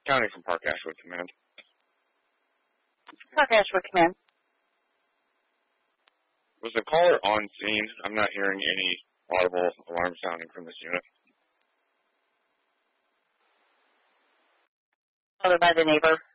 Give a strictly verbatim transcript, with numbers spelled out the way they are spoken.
County from Park Ashwood Command. Park Ashwood Command. Was the caller on scene? I'm not hearing any audible alarm sounding from this unit. Followed by the neighbor.